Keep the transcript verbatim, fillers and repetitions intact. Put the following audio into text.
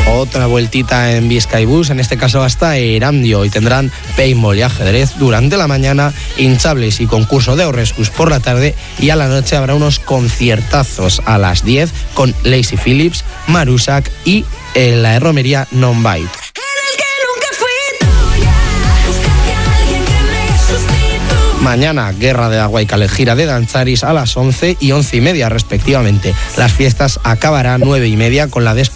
Otra vueltita en Bizkaibus, en este caso hasta Erandio, y tendrán paintball y ajedrez durante la mañana, hinchables y concurso de Aurrescus por la tarde, y a la noche habrá unos conciertazos a las diez con Lacey Phillips, Marusak y eh, la romería Non-Bite. Mañana, Guerra de Agua y Calejira de Danzaris a las once y once y media respectivamente. Las fiestas acabarán nueve y media con la despedida